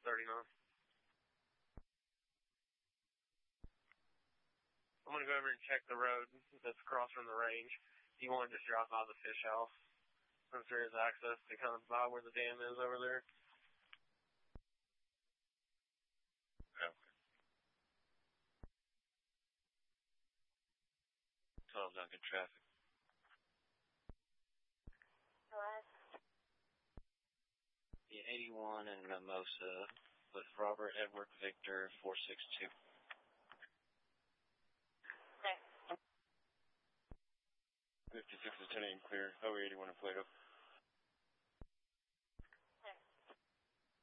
39. I'm going to go over and check the road that's across from the range. You want to just drop by the fish house, since there is access to kind of by where the dam is over there. Okay. 12 Duncan traffic. Hello? Yeah, 81 and Mimosa with Robert Edward Victor 462. 56 is 10-8 clear. Highway 81 in Plato.